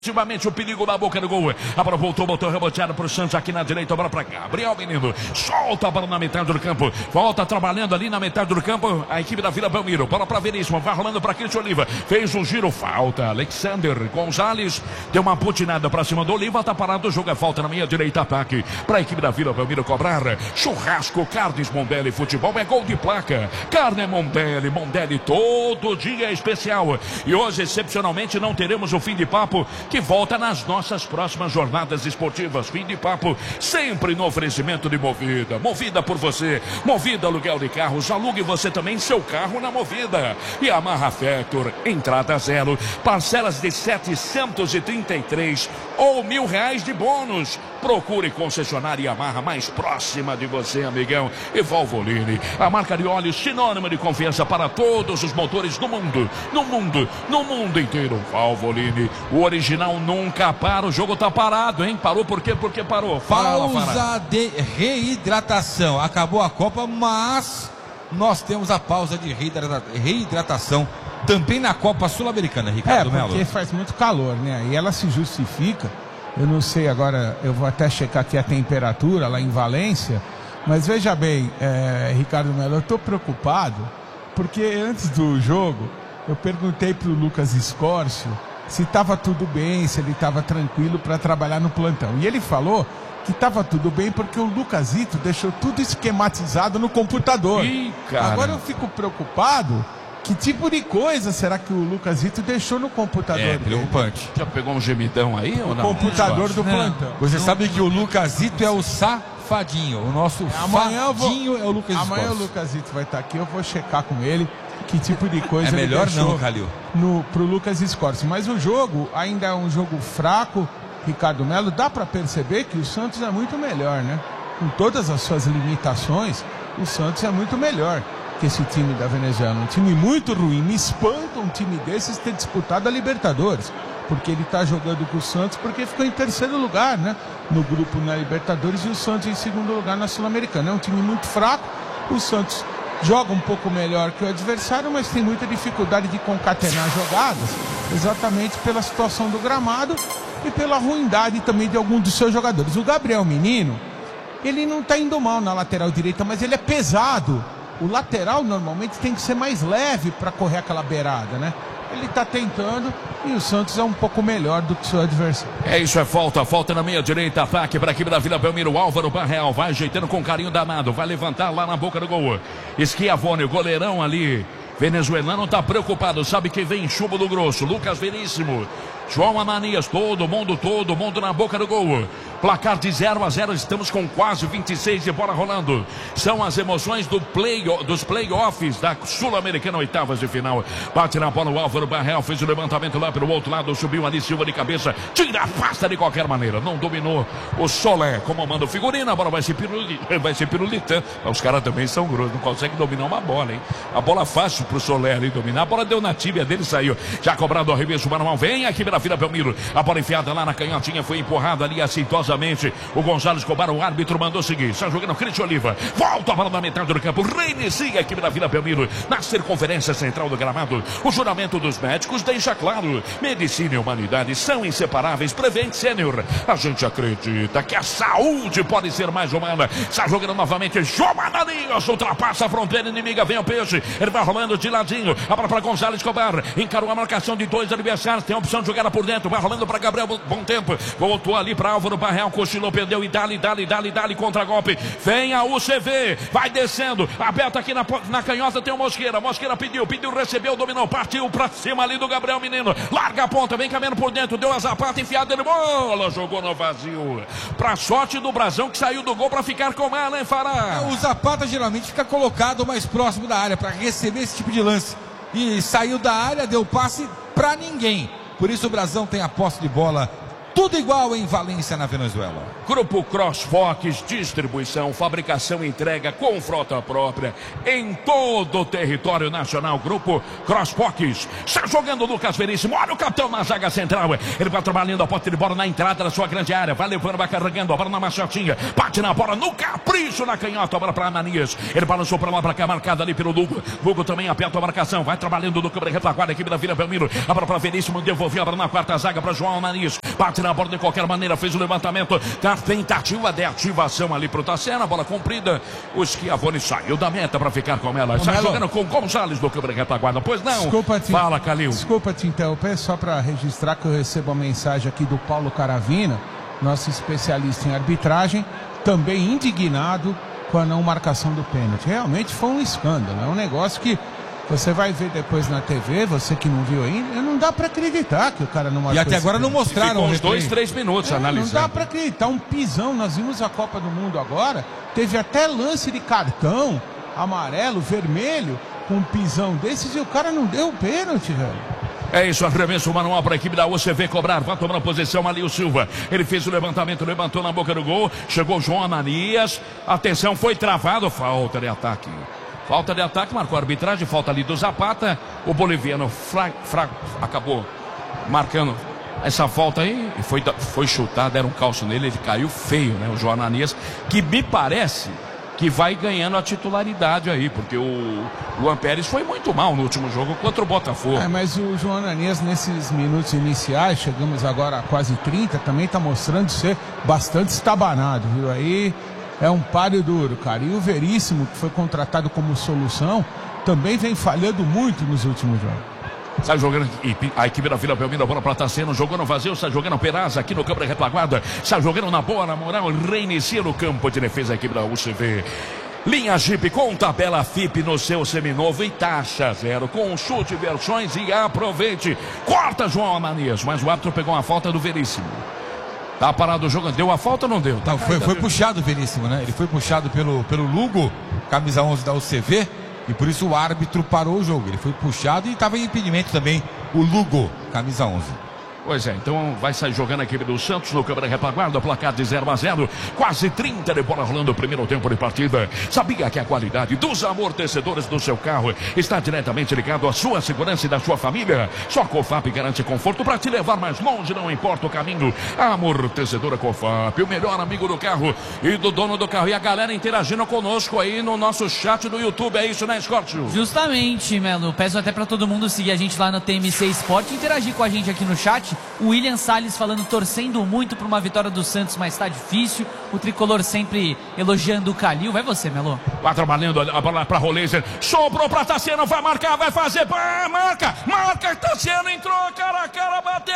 Ultimamente o perigo na boca do gol. A bola voltou, botou reboteado para o Santos aqui na direita. A bola para Gabriel Menino. Solta a bola na metade do campo. Volta trabalhando ali na metade do campo. A equipe da Vila Belmiro. Bola para Veríssimo. Vai rolando para Cristian Oliva. Fez um giro. Falta. Alexander Gonzalez. Deu uma putinada para cima do Oliva. Tá parado o jogo. É falta na meia direita. Ataque para a equipe da Vila Belmiro cobrar. Churrasco. Carnes Mondelli. Futebol é gol de placa. Carne Mondelli. Mondelli todo dia é especial. E hoje, excepcionalmente, não teremos o fim de papo, que volta nas nossas próximas jornadas esportivas. Fim de papo sempre no oferecimento de Movida. Movida por você. Movida aluguel de carros. Alugue você também seu carro na Movida. E Yamaha Factor. Entrada zero. Parcelas de 733 ou R$1.000 de bônus. Procure concessionária Yamaha mais próxima de você, amigão. E Valvoline. A marca de óleo sinônimo de confiança para todos os motores do mundo. No mundo inteiro. Valvoline. O original nunca para, o jogo tá parado, hein? Parou por quê? Porque parou. Pausa de reidratação. Acabou a Copa, mas nós temos a pausa de reidratação também na Copa Sul-Americana, Ricardo Melo. Porque faz muito calor, né? E ela se justifica. Eu não sei agora, eu vou até checar aqui a temperatura lá em Valência, mas veja bem, Ricardo Melo, eu tô preocupado porque antes do jogo eu perguntei pro Lucas Scorcio se estava tudo bem, se ele estava tranquilo para trabalhar no plantão. E ele falou que estava tudo bem porque o Lucasito deixou tudo esquematizado no computador. Ih, cara. Agora eu fico preocupado, que tipo de coisa será que o Lucasito deixou no computador dele? Preocupante. Já pegou um gemidão aí ou não? Computador do plantão. Você sabe que o Lucasito é o safadinho. O nosso fadinho é o Lucas Scorcio. Amanhã o Lucasito vai estar aqui, eu vou checar com ele que tipo de coisa é melhor ele deixou não, Calil. Pro Lucas Scorcio. Mas o jogo ainda é um jogo fraco, Ricardo Melo. Dá para perceber que o Santos é muito melhor, né? Com todas as suas limitações, o Santos é muito melhor que esse time da Venezuela. Um time muito ruim. Me espanta um time desses ter disputado a Libertadores, porque ele tá jogando com o Santos porque ficou em terceiro lugar, né? No grupo na Libertadores, e o Santos em segundo lugar na Sul-Americana. É um time muito fraco. O Santos joga um pouco melhor que o adversário, mas tem muita dificuldade de concatenar jogadas, exatamente pela situação do gramado e pela ruindade também de alguns dos seus jogadores. O Gabriel Menino, ele não está indo mal na lateral direita, mas ele é pesado. O lateral normalmente tem que ser mais leve para correr aquela beirada, né? Ele está tentando e o Santos é um pouco melhor do que o seu adversário. É isso, é falta na meia direita, ataque para a equipe da Vila Belmiro. Álvaro Barreal vai ajeitando com carinho danado, vai levantar lá na boca do gol. Schiavone, o goleirão ali venezuelano, tá preocupado, sabe que vem chumbo do grosso. Lucas Veríssimo, João Amanias, todo mundo na boca do gol. Placar de 0-0, estamos com quase 26 de bola rolando. São as emoções dos playoffs da Sul-Americana, oitavas de final. Bate na bola o Álvaro Barreal, fez o levantamento lá pelo outro lado, subiu ali Silva de cabeça, tira, afasta de qualquer maneira. Não dominou o Solé, como manda o figurino, a bola vai ser pirulita. Os caras também são grossos, não conseguem dominar uma bola, hein? A bola fácil pro Solé ali dominar, a bola deu na tíbia dele, saiu. Já cobrado o arremesso manual, vem aqui pela Vila Belmiro. A bola enfiada lá na canhotinha, foi empurrada ali aceitosamente. O Gonzalez Cobar, o árbitro mandou seguir. Está jogando Cristian Oliva. Volta a bola na metade do campo. Reinicia a equipe da Vila Belmiro na circunferência central do gramado. O juramento dos médicos deixa claro: medicina e humanidade são inseparáveis. Prevent Senior. A gente acredita que a saúde pode ser mais humana. Está jogando novamente. Jomadarias. Ultrapassa a fronteira inimiga. Vem o peixe. Ele vai rolando de ladinho. A bola para Gonzalez Cobar. Encarou a marcação de dois adversários. Tem a opção de jogar por dentro. Vai rolando para Gabriel. Bom tempo. Voltou ali para Álvaro Barreal. Cochilou, perdeu e dali contra-golpe. Vem a UCV. Vai descendo. Aberto aqui na canhota tem o Mosqueira. Mosqueira pediu, recebeu, dominou. Partiu pra cima ali do Gabriel Menino. Larga a ponta, vem caminhando por dentro. Deu a zapata enfiada de bola. Jogou no vazio. Pra sorte do Brasão que saiu do gol pra ficar com ela, hein, Fará? O Zapata geralmente fica colocado mais próximo da área pra receber esse tipo de lance. E saiu da área, deu passe pra ninguém. Por isso o Brasão tem a posse de bola Tudo igual em Valência, na Venezuela. Grupo CrossFox, distribuição, fabricação e entrega com frota própria em todo o território nacional. Grupo CrossFox. Está jogando o Lucas Veríssimo. Olha o capitão na zaga central. Ele vai trabalhando a posse de bola na entrada da sua grande área. Vai levando, vai carregando a bola na machotinha. Bate na bola no capricho, na canhota. A bola para Ananias. Ele balançou para lá, para cá, marcado ali pelo Lugo. Lugo também aperta a marcação. Vai trabalhando no câmera retaguarda, a equipe da Vila Belmiro. A bola para Veríssimo. Devolveu a bola na quarta zaga para João Ananias. Bate na bola de qualquer maneira. Fez o levantamento. Da tentativa de ativação ali pro Tassiano. A bola comprida. O Schiavone saiu da meta para ficar com ela. Está jogando com Gonzalez do câmera retaguarda. Pois não. Fala, Calil. Desculpa te interromper, só para registrar que eu recebo a mensagem aqui do Paulo Caravina, nosso especialista em arbitragem, também indignado com a não marcação do pênalti. Realmente foi um escândalo. É um negócio que você vai ver depois na TV, você que não viu ainda, não dá para acreditar que o cara não marcou. E até agora não mostraram uns 2-3 minutos analisando. Não dá para acreditar, um pisão. Nós vimos a Copa do Mundo agora, teve até lance de cartão amarelo, vermelho, com um pisão desses, e o cara não deu o pênalti, velho. É isso, arremesso manual para a equipe da UCV cobrar. Vai tomar a posição ali o Silva. Ele fez o levantamento, levantou na boca do gol. Chegou o João Ananias. Atenção, foi travado. Falta de ataque. Falta de ataque, marcou a arbitragem. Falta ali do Zapata. O boliviano acabou marcando essa falta aí. E foi chutado, deram um calço nele. Ele caiu feio, né? O João Ananias, que me parece que vai ganhando a titularidade aí, porque o Luan Pérez foi muito mal no último jogo contra o Botafogo. Mas o João Ananias, nesses minutos iniciais, chegamos agora a quase 30, também está mostrando ser bastante estabanado, viu? Aí é um páreo duro, cara. E o Veríssimo, que foi contratado como solução, também vem falhando muito nos últimos jogos. Sai jogando a equipe da Vila Belmiro, a bola para Tassiano, jogou no vazio, sai jogando Peraz aqui no campo da retaguarda, sai jogando na boa, na moral, reinicia no campo de defesa a equipe da UCV. Linha Jeep com tabela FIP no seu seminovo e taxa zero, com chute, versões e aproveite. Corta João Ananias, mas o árbitro pegou uma falta do Veríssimo. Tá parado o jogo, deu a falta ou não deu? Tá, foi puxado o Veríssimo, né? Ele foi puxado pelo Lugo, camisa 11 da UCV. E por isso o árbitro parou o jogo. Ele foi puxado e estava em impedimento também o Lugo, camisa 11. Pois é, então vai sair jogando a equipe do Santos no câmera retaguarda, placar de 0-0, quase 30 de bola rolando o primeiro tempo de partida. Sabia que a qualidade dos amortecedores do seu carro está diretamente ligado à sua segurança e da sua família? Só a Cofap garante conforto para te levar mais longe, não importa o caminho. A amortecedora Cofap, o melhor amigo do carro e do dono do carro. E a galera interagindo conosco aí no nosso chat do YouTube, é isso, né, Scott? Justamente, Melo. Peço até para todo mundo seguir a gente lá no TMC Sport e interagir com a gente aqui no chat. O William Salles falando, torcendo muito por uma vitória do Santos, mas está difícil. O tricolor sempre elogiando o Calil. Vai você, Melo. Vai trabalhando a bola para Roleiser. Sobrou para Tassiano, vai marcar, vai fazer. Marca. Tassiano entrou, cara a cara, bateu,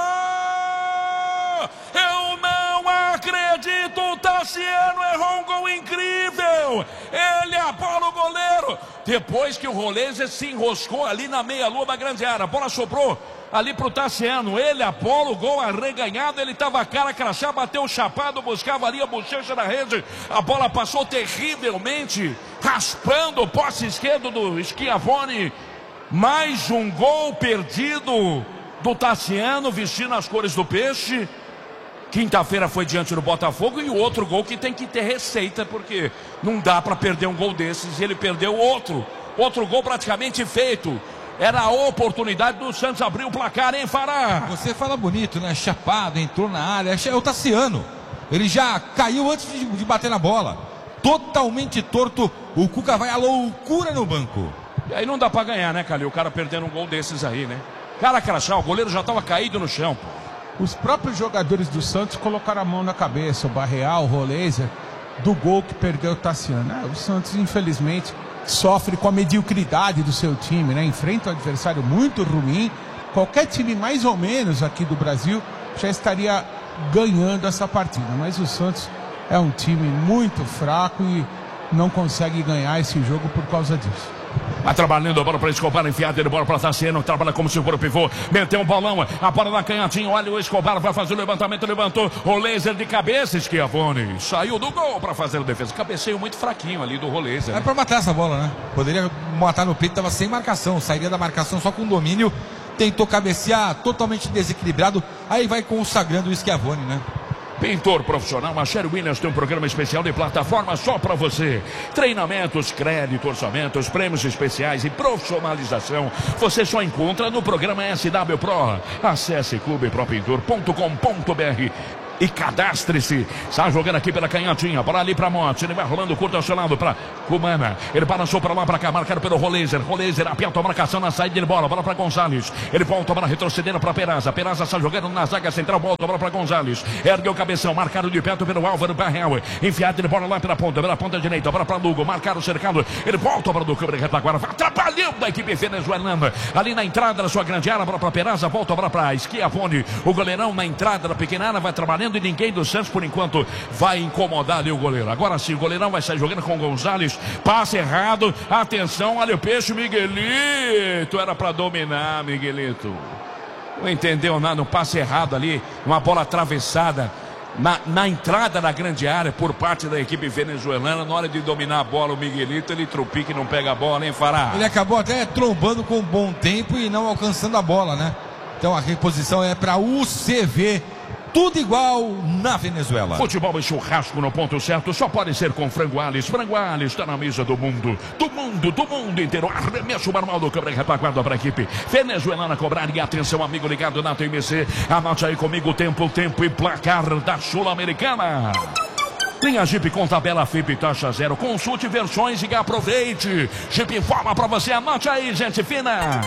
errou. Eu não acredito, o Tassiano errou um gol incrível. Ele apola o goleiro. Depois que o Roleiser se enroscou ali na meia-lua da grande área, a bola sobrou ali pro Tassiano, ele apola o gol arreganhado, ele tava cara crachá, bateu o chapado, buscava ali a bochecha na rede, a bola passou terrivelmente, raspando o poste esquerdo do Schiavone. Mais um gol perdido do Tassiano, vestindo as cores do Peixe. Quinta-feira foi diante do Botafogo, e o outro gol que tem que ter receita, porque não dá para perder um gol desses, e ele perdeu outro gol praticamente feito. Era a oportunidade do Santos abrir o placar, hein, Fará? Você fala bonito, né? Chapado, entrou na área. É o Tassiano. Ele já caiu antes de bater na bola. Totalmente torto. O Cuca vai à loucura no banco. E aí não dá pra ganhar, né, Calil? O cara perdendo um gol desses aí, né? Cara crachá, o goleiro já tava caído no chão, pô. Os próprios jogadores do Santos colocaram a mão na cabeça. O Barreal, o Roleiser, do gol que perdeu o Tassiano. O Santos, infelizmente, sofre com a mediocridade do seu time, né? Enfrenta um adversário muito ruim. Qualquer time mais ou menos aqui do Brasil já estaria ganhando essa partida, mas o Santos é um time muito fraco e não consegue ganhar esse jogo por causa disso. Vai trabalhando a bola para Escobar, enfiada de bola para Tassiano, trabalha como se for o pivô, meteu um bolão, a bola na canhotinha, olha o Escobar, vai fazer o levantamento, levantou, o laser de cabeça, Schiavone saiu do gol para fazer a defesa, cabeceio muito fraquinho ali do Roleiser. É para matar essa bola, né? Poderia matar no peito, estava sem marcação, sairia da marcação só com domínio, tentou cabecear, totalmente desequilibrado, aí vai consagrando o Schiavone, né? Pintor profissional, a Sherry Williams tem um programa especial de plataforma só para você. Treinamentos, crédito, orçamentos, prêmios especiais e profissionalização. Você só encontra no programa SW Pro. Acesse clubepropintor.com.br e cadastre-se. Está jogando aqui pela canhotinha, para ali para Motti. Ele vai rolando curto ao seu lado para Cumana. Ele balançou para lá, para cá, marcado pelo Roleiser. Roleiser aperta a marcação na saída de bola. Bola para Gonzalez. Ele volta para retrocedendo para Peraza. Peraza está jogando na zaga central. Volta a bola para Gonzalez. Ergue o cabeção, marcado de perto pelo Álvaro Barrel. Enfiado de bola lá pela ponta direita. Bola para Lugo, marcado, cercado. Ele volta para o câmera de retaguarda. Vai atrapalhando a equipe venezuelana. Ali na entrada da sua grande área. Bola para Peraza. Volta a bola para Schiavone. O goleirão na entrada da pequena área vai trabalhando. E ninguém do Santos, por enquanto, vai incomodar ali o goleiro. Agora sim, o goleirão vai sair jogando com o Gonzalez. Passe errado. Atenção, olha o peixe, Miguelito. Era para dominar, Miguelito. Não entendeu nada, um passe errado ali. Uma bola atravessada na entrada da grande área por parte da equipe venezuelana. Na hora de dominar a bola, o Miguelito, ele tropica e não pega a bola, hein, Fará? Ele acabou até trombando com um bom tempo e não alcançando a bola, né? Então a reposição é para o CV. Tudo igual na Venezuela. Futebol e churrasco no ponto certo só pode ser com Frango Alves. Frango Alves está na mesa do mundo inteiro. Arremesso manual do câmera retaguarda para a equipe venezuelana cobrar. E atenção, amigo ligado na TMC. Anote aí comigo o tempo e placar da Sul-Americana. Linha Jeep com tabela FIP taxa zero. Consulte versões e aproveite. Jeep informa para você. Anote aí, gente fina.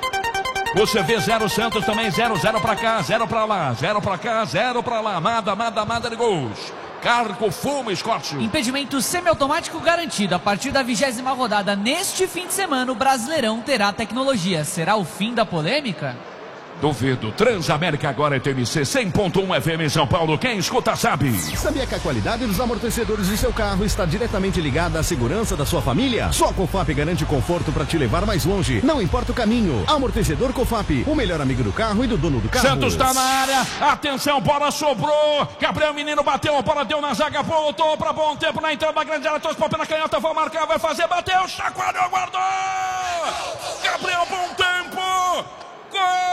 Você vê 0 Santos também, 0 para cá, 0 para lá, 0 para cá, 0 para lá. Nada de gols. Carco, fumo, Escócio. Impedimento semiautomático garantido. A partir da 20ª rodada, neste fim de semana, o Brasileirão terá tecnologia. Será o fim da polêmica? Duvido. Transamérica agora é TMC 100.1 FM em São Paulo. Quem escuta sabe. Sabia que a qualidade dos amortecedores de seu carro está diretamente ligada à segurança da sua família? Só a Cofap garante conforto para te levar mais longe. Não importa o caminho. Amortecedor Cofap, o melhor amigo do carro e do dono do carro. Santos está na área. Atenção, bola sobrou. Gabriel Menino bateu, a bola deu na zaga, voltou para bom tempo na entrada da grande área. Trouxe para pé na canhota, vai marcar, vai fazer, bateu, chacoalhou, guardou.